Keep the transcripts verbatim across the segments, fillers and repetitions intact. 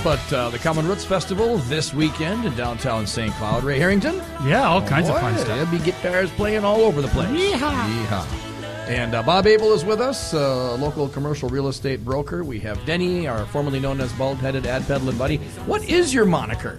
but uh, the Common Roots Festival this weekend in downtown Saint Cloud. Ray Harrington? Yeah, all oh, kinds boy, of fun stuff. There'll be guitars playing all over the place. Yeehaw. Yeehaw. And uh, Bob Abel is with us, uh, local commercial real estate broker. We have Denny, our formerly known as bald-headed ad peddling buddy. What is your moniker?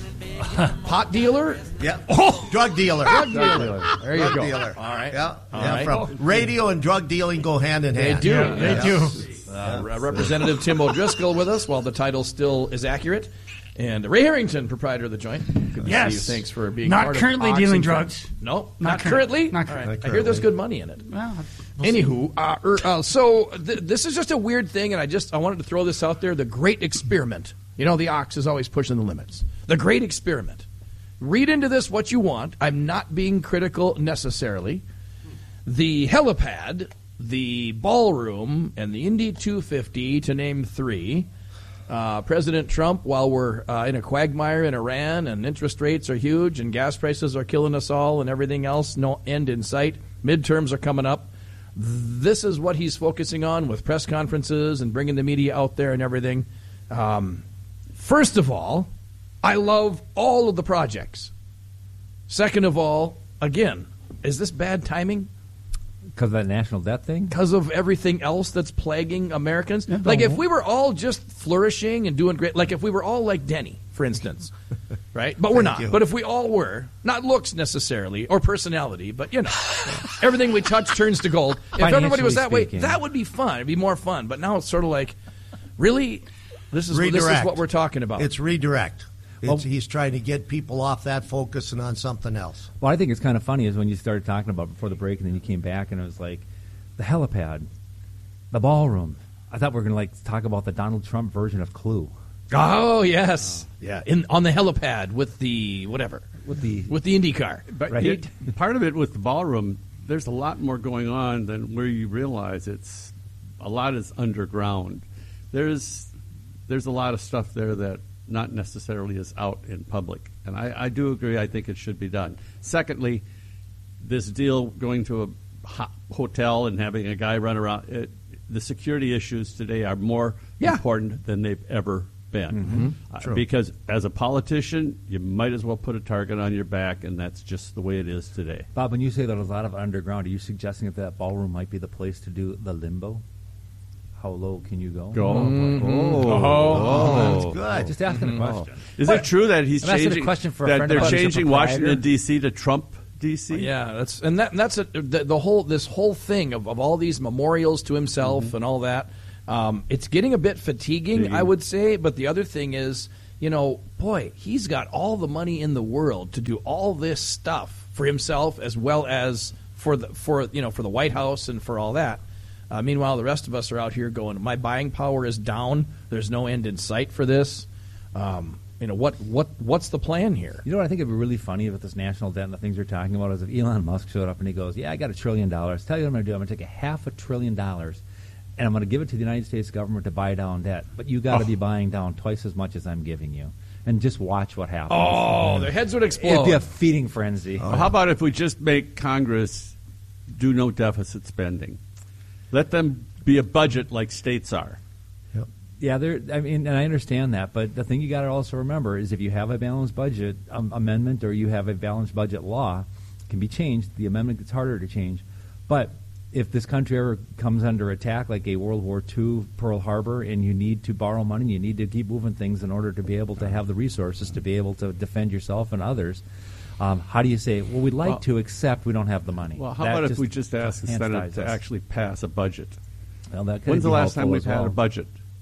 Pot dealer? Yeah. Oh, drug dealer. Drug dealer. There you drug go. Dealer. All right. Yeah. All yeah right. From radio and drug dealing go hand in They hand. do. Yeah, they do. Uh, Re- Representative Tim O'Driscoll with us, while the title still is accurate. And Ray Harrington, proprietor of the joint. Good to Yes. see you. Thanks for being Not part currently of Ox dealing and drugs. Friends. No, not, Not current- currently. not All current- right. Not I hear there's currently. good money in it. Well, we'll Anywho, uh, er, uh, so th- this is just a weird thing, and I just I wanted to throw this out there. The Great Experiment. You know, the Ox is always pushing the limits. The Great Experiment. Read into this what you want. I'm not being critical necessarily. The helipad, the ballroom, and the Indy two fifty, to name three. Uh, President Trump, while we're uh, in a quagmire in Iran and interest rates are huge and gas prices are killing us all and everything else, no end in sight. Midterms are coming up. This is what he's focusing on with press conferences and bringing the media out there and everything. Um, first of all, I love all of the projects. Second of all, again, is this bad timing? Because of that national debt thing? Because of everything else that's plaguing Americans? Yeah, Like, if don't- we were all just flourishing and doing great, like if we were all like Denny, for instance, right? But we're not. you. But if we all were, not looks necessarily, or personality, but, you know, everything we touch turns to gold. If everybody was that way, speaking. that would be fun. It'd be more fun. But now it's sort of like, really? This is, this is Redirect. what we're talking about. It's redirect. It's, Well- he's trying to get people off that focus and on something else. Well, I think it's kind of funny is when you started talking about before the break, and then you came back, and it was like the helipad, the ballroom. I thought we were going to like talk about the Donald Trump version of Clue Oh, yes. Yeah, in on the helipad with the whatever. with the With the IndyCar. But Right. it, part of it with the ballroom, there's a lot more going on than where you realize. It's a lot is underground. There's there's a lot of stuff there that not necessarily is out in public, and I, I do agree. I think it should be done. Secondly, this deal going to a ho- hotel and having a guy run around. It, the security issues today are more Yeah. important than they've ever been. Mm-hmm. Uh, True. because as a politician, you might as well put a target on your back, and that's just the way it is today. Bob. When you say there's a lot of underground, are you suggesting that that ballroom might be the place to do the limbo? How low can you go? Go. Oh, that's good. Just asking a question. Is it true that he's I'm asking a changing? question for a that friend they're of mine who's a changing proprietor. Washington D C to Trump D C? Yeah, that's and that and that's a, the, the whole this whole thing of, of all these memorials to himself Mm-hmm. and all that. Um, it's getting a bit fatiguing, Fatiguing. I would say. But the other thing is, you know, boy, he's got all the money in the world to do all this stuff for himself as well as for the for you know for the White House and for all that. Uh, meanwhile, the rest of us are out here going, my buying power is down. There's no end in sight for this. Um, you know what what what's the plan here? You know what I think would be really funny with this national debt and the things you're talking about is if Elon Musk showed up and he goes, yeah, I got a trillion dollars. Tell you what I'm going to do. I'm going to take a half a trillion dollars and I'm going to give it to the United States government to buy down debt. But you got to Oh. be buying down twice as much as I'm giving you. And just watch what happens. Oh, their heads would It'd explode. be a feeding frenzy. Well, how about if we just make Congress do no deficit spending? Let them be a budget like states are. Yeah, there. I mean, and I understand that, but the thing you got to also remember is if you have a balanced budget um, amendment or you have a balanced budget law, it can be changed. The amendment gets harder to change, but if this country ever comes under attack, like a World War Two Pearl Harbor, and you need to borrow money, you need to keep moving things in order to be able to have the resources to be able to defend yourself and others. Um, how do you say, well, we'd like Well- to, except we don't have the money? Well, how That about if we just ask the Senate sensitizes to us. actually pass a budget? Well, that could When's the be last time helpful we've as had well. a budget?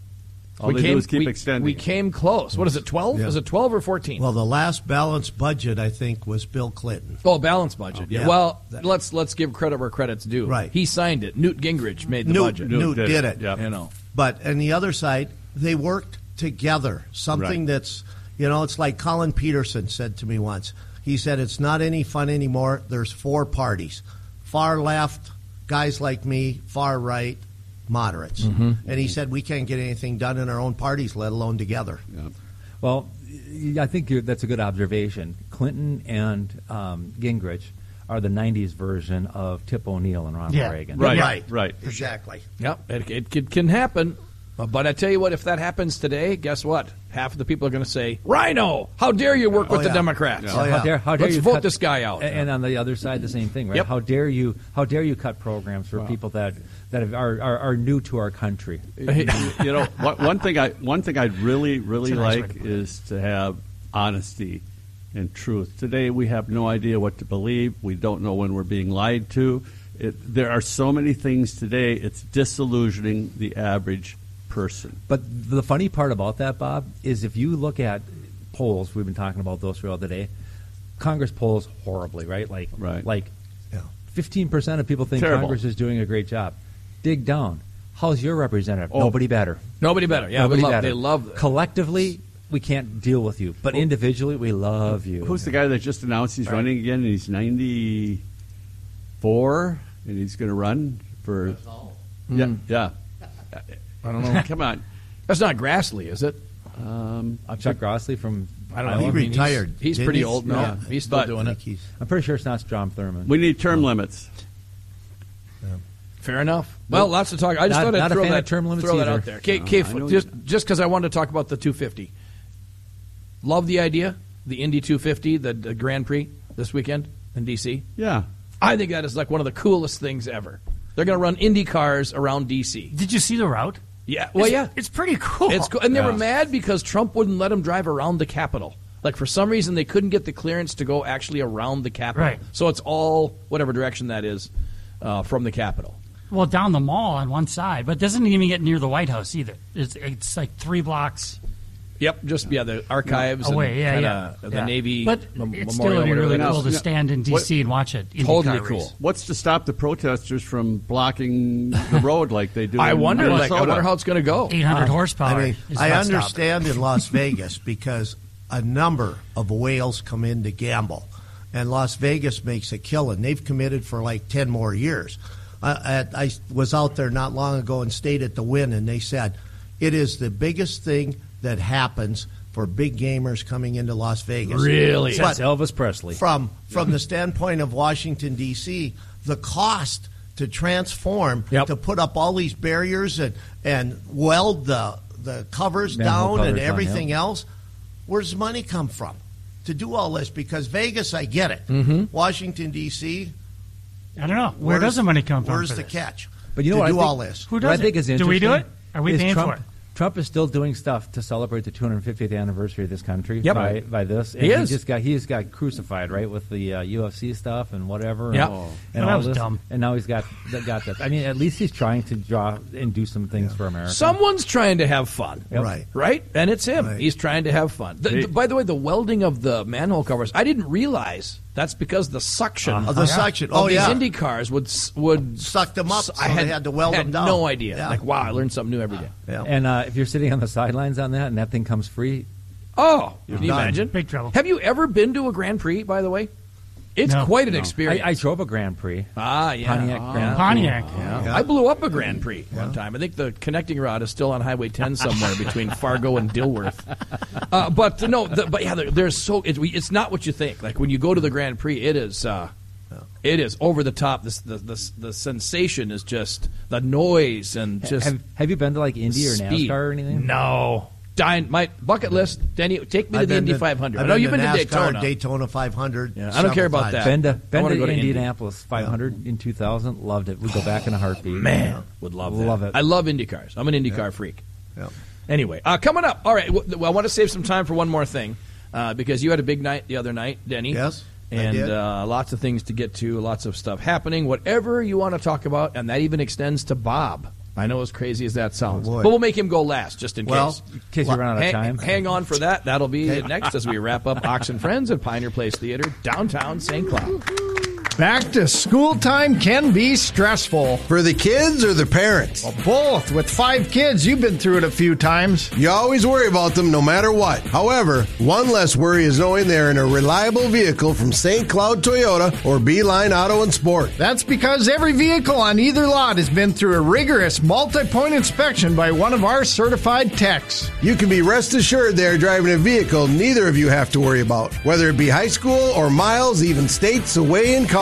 All we they came, do is keep we, extending. we it. came close. What is it, twelve? Yeah. Is it twelve or fourteen? Well, the last balanced budget, I think, was Bill Clinton. oh, balanced budget. yeah. yeah. Well, That- let's let's give credit where credit's due. Right. He signed it. Newt Gingrich made the Newt- budget. Newt did it. Yep. You know. But on the other side, they worked together. Something Right. that's, you know, it's like Colin Peterson said to me once. He said, it's not any fun anymore. There's four parties. Far left, guys like me, far right, moderates. Mm-hmm. And he said, we can't get anything done in our own parties, let alone together. Yeah. Well, y- I think you're, that's a good observation. Clinton and um, Gingrich are the nineties version of Tip O'Neill and Ronald Yeah. Reagan. Right, Right. right. Exactly. Yep. It, it, it can happen. But, but I tell you what, if that happens today, guess what? Half of the people are going to say, Rhino, how dare you work with Oh, the yeah. Democrats? Oh, yeah. How dare, how dare Let's you vote cut, this guy out. And, and on the other side, the same thing, right? Yep. How dare you? How dare you cut programs for people that that have, are, are are new to our country? you know, one, one thing I one thing I'd really really It's a nice way like to put it. is to have honesty and truth. Today we have no idea what to believe. We don't know when we're being lied to. It, there are so many things today. It's disillusioning the average person. But the funny part about that, Bob, is if you look at polls, we've been talking about those throughout the day. Congress polls horribly, right? Like, Right. like Yeah. fifteen percent of people think Terrible. Congress is doing a great job. Dig down. How's your representative? Oh. Nobody better. Nobody better. Yeah, Nobody we love, better. they love Collectively, we can't deal with you, but individually, we love you. Who's the guy that just announced he's running again? And he's ninety-four, and he's going to run for. Yeah, yeah. I don't know. Come on. That's not Grassley, is it? Um, Uh, Chuck Grassley from. I don't know. He I mean, he's- retired. He's, Didn't pretty he? old. No, Yeah. he's still But- doing I it. think he's- I'm pretty sure it's not Strom Thurmond. we need term limits. Fair enough. Well, lots to talk. I just Not- thought I'd not a throw fan that of term limits throw that either. out there. Okay, No, okay, I know just you- just because I wanted to talk about the two fifty. Love the idea, the Indy two fifty, the, the Grand Prix this weekend in D C. Yeah. I think that is like one of the coolest things ever. They're going to run Indy cars around D C. Did you see the route? Yeah, well, It's- yeah, It's pretty cool. it's cool. And they Yeah. were mad because Trump wouldn't let them drive around the Capitol. Like for some reason, they couldn't get the clearance to go actually around the Capitol. Right. So it's all whatever direction that is uh, from the Capitol. Well, down the mall on one side, but it doesn't even get near the White House either. It's, it's like three blocks Yep, just yeah, the archives away. and Yeah, kinda yeah. the yeah. Navy But mem- it's memorial. still whatever really that cool is. to Now, stand in D C and watch it. IndyCar Totally race. cool. What's to stop the protesters from blocking the road like they do? I in wonder, like, I Minnesota? wonder how it's going to go. eight hundred horsepower. I mean, is I what's stopping. understand in Las Vegas because a number of whales come in to gamble, and Las Vegas makes a killing. They've committed for like ten more years. I, I, I was out there not long ago and stayed at the Wynn, and they said it is the biggest thing that happens for big gamers coming into Las Vegas. Really? That's But Elvis Presley. from from the standpoint of Washington D C, the cost to transform Yep. to put up all these barriers and and weld the the covers Manhole down and covers on, everything yep. else, where's the money come from to do all this? Because Vegas, I get it. Mm-hmm. Washington D C, I don't know. Where where's- does the money come from? Where's for the this? catch? But you know to what I do think- all this. Who What does I think it? is Do interesting. we do it? Are we is paying Trump, for it? Trump is still doing stuff to celebrate the two hundred fiftieth anniversary of this country Yep. by, by this. And He is. just got he just got crucified, right, with the uh, U F C stuff and whatever. Yep. And, Oh. and Oh, that all was this. dumb. And now he's got that got that. I mean, at least he's trying to draw and do some things for America. Someone's trying to have fun. Yep. Right. Right? And it's him. Right. He's trying to have fun. The, Hey. the- by the way, the welding of the manhole covers, I didn't realize that's because the suction Of the suction. of Oh, these yeah. Indy cars would s- would Suck them up, s- so I had, they had to weld had them down. no idea. Yeah. Like, wow, I learned something new every day. Yeah. And uh, if you're sitting on the sidelines on that and that thing comes free, Oh, can you done. imagine? Big trouble. Have you ever been to a Grand Prix, by the way? It's No. quite an No. experience. I, I drove a Grand Prix. ah, yeah. Pontiac Ah. Grand Prix. Pontiac. Yeah. Yeah. I blew up a Grand Prix one time. I think the connecting rod is still on Highway ten somewhere between Fargo and Dilworth. Uh, but no, the, but yeah, there, there's so it, we, it's not what you think. Like when you go to the Grand Prix, it is uh, it is over the top. This the, the the sensation is just the noise and just Have, have you been to like Indy or speed. NASCAR or anything? No. Dying, my bucket list, Danny, take me to I've the been Indy five hundred. I've I know you've been to NASCAR, Daytona. Daytona five hundred. Yeah, I don't care several about times. that. Been to, I been wanna to go to Indy. Indianapolis five hundred in two thousand. Loved it. Would go back in a heartbeat. Man, would love that. Love it. I love Indy cars. I'm an Indy car freak. Yeah. Anyway, uh, coming up. All right. W- well, I want to save some time for one more thing uh, because you had a big night the other night, Denny. Yes, I And did. uh, lots of things to get to, lots of stuff happening, whatever you want to talk about, and that even extends to Bob. I know as crazy as that sounds. Oh, boy. But we'll make him go last just in Well, case. In case you run out of Hang, time. hang on for that. That'll be next as we wrap up Ox and Friends at Pioneer Place Theater, downtown Saint Cloud. Back to school time can be stressful. For the kids or the parents? Both. With five kids, you've been through it a few times. You always worry about them no matter what. However, one less worry is knowing they're in a reliable vehicle from Saint Cloud Toyota or Beeline Auto and Sport. That's because every vehicle on either lot has been through a rigorous multi-point inspection by one of our certified techs. You can be rest assured they're driving a vehicle neither of you have to worry about, whether it be high school or miles, even states away in college.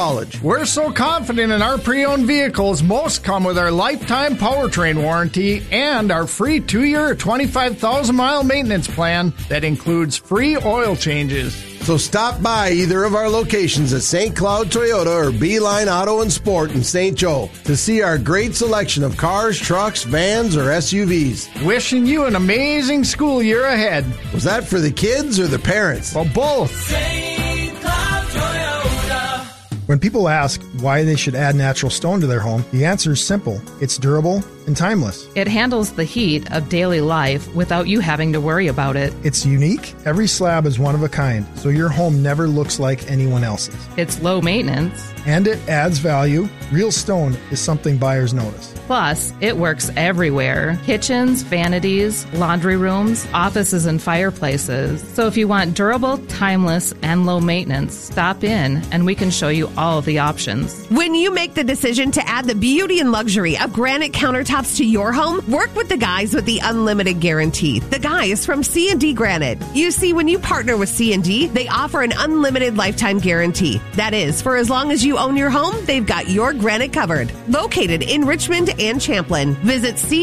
college. We're so confident in our pre-owned vehicles, most come with our lifetime powertrain warranty and our free two-year, twenty-five thousand mile maintenance plan that includes free oil changes. So stop by either of our locations at Saint Cloud Toyota or Beeline Auto and Sport in Saint Joe to see our great selection of cars, trucks, vans, or S U Vs. Wishing you an amazing school year ahead. Was that for the kids or the parents? Well, both. Saint Cloud Toyota. When people ask why they should add natural stone to their home, the answer is simple. It's durable and timeless. It handles the heat of daily life without you having to worry about it. It's unique. Every slab is one of a kind, so your home never looks like anyone else's. It's low maintenance. And it adds value. Real stone is something buyers notice. Plus, it works everywhere. Kitchens, vanities, laundry rooms, offices, and fireplaces. So if you want durable, timeless, and low maintenance, stop in and we can show you all of the options. When you make the decision to add the beauty and luxury of granite countertops to your home, work with the guys with the Unlimited Guarantee. The guys from C and D Granite. You see, when you partner with C and D, they offer an unlimited lifetime guarantee. That is, for as long as you own your home, they've got your granite covered. Located in Richmond and Champlin. Visit C